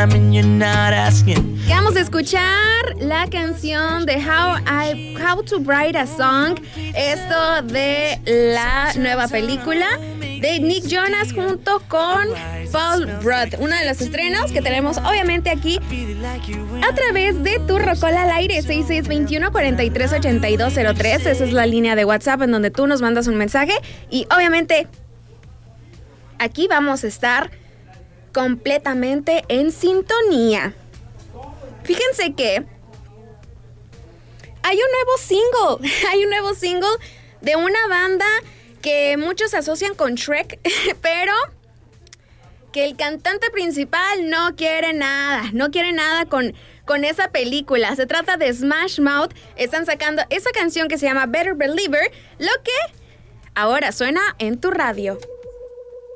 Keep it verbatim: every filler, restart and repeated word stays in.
time and you're not asking. Vamos a escuchar la canción de How I How to Write a Song, esto de la nueva película de Nick Jonas junto con Paul Rudd, uno de los estrenos que tenemos obviamente aquí a través de Tu Rocola al Aire. Seis seis dos uno, cuatro tres ocho dos cero tres. Esa es la línea de WhatsApp en donde tú nos mandas un mensaje y obviamente aquí vamos a estar completamente en sintonía. Fíjense que hay un nuevo single, hay un nuevo single de una banda que muchos asocian con Shrek, pero que el cantante principal no quiere nada, no quiere nada con, con esa película. Se trata de Smash Mouth. Están sacando esa canción que se llama Better Believer, lo que ahora suena en tu radio.